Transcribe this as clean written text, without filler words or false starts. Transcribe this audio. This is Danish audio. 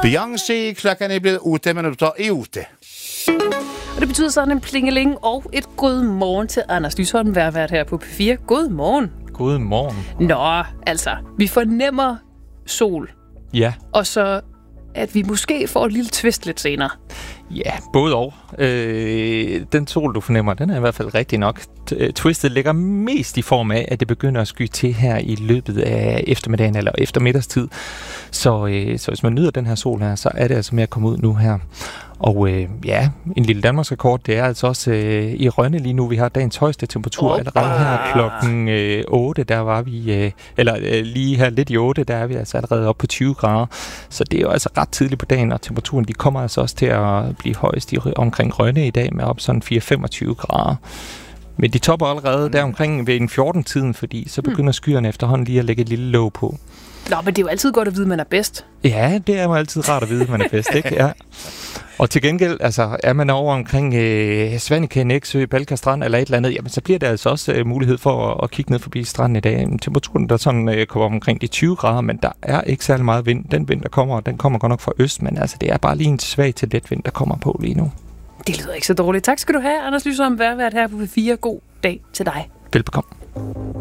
Beyoncé, klokken er blevet 8 minutter i 8. Og det betyder sådan en plingeling og et god morgen til Anders Lysholm, vært her på P4. God morgen. God morgen. Nå, altså, vi fornemmer sol. Ja. Og så, at vi måske får et lille twist lidt senere. Ja, både og. Den sol, du fornemmer, den er i hvert fald rigtig nok. Twistet ligger mest i form af, at det begynder at skyde til her i løbet af eftermiddagen eller eftermiddagstid. Så hvis man nyder den her sol her, så er det altså med at komme ud nu her. Og ja, en lille Danmarksrekord, det er altså også i Rønne lige nu. Vi har dagens højeste temperatur allerede her klokken 8. Der var vi, lige her lidt i 8, der er vi altså allerede oppe på 20 grader. Så det er jo altså ret tidligt på dagen, og temperaturen de kommer altså også til at blive højst omkring Rønne i dag med op sådan 4-25 grader. Men de topper allerede der omkring ved en 14-tiden, fordi så begynder skyerne efterhånden lige at lægge et lille låg på. Nå, men det er jo altid godt at vide, at man er bedst. Ja, det er jo altid rart at vide, at man er bedst, ikke? Ja. Og til gengæld, altså, er man over omkring Svaneke, Nexø, Balka Strand eller et eller andet, jamen, så bliver der altså også mulighed for at kigge ned forbi stranden i dag. Temperaturen der sådan kommer omkring de 20 grader, men der er ikke særlig meget vind. Den vind, der kommer, den kommer godt nok fra øst, men altså, det er bare lige en svag til let vind, der kommer på lige nu. Det lyder ikke så dårligt. Tak skal du have, Anders Lysholm, vært her på P4. God dag til dig. Velbekomme.